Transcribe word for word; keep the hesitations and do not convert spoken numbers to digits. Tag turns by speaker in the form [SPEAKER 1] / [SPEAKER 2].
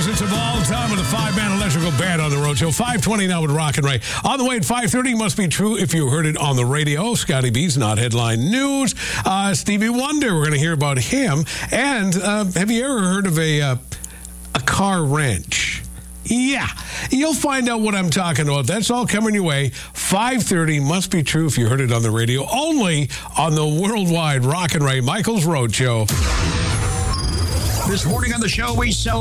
[SPEAKER 1] hits of all time with a five-man electrical band on the road show. five twenty now with Rock and Ray. On the way at five thirty, must be true if you heard it on the radio. Scotty B's Not Headline News. Uh, Stevie Wonder, we're going to hear about him. And uh, have you ever heard of a, uh, a car wrench? Yeah, you'll find out what I'm talking about. That's all coming your way. five thirty, must be true if you heard it on the radio. Only on the worldwide Rock and Ray Michaels Road Show.
[SPEAKER 2] This morning on the show, we celebrate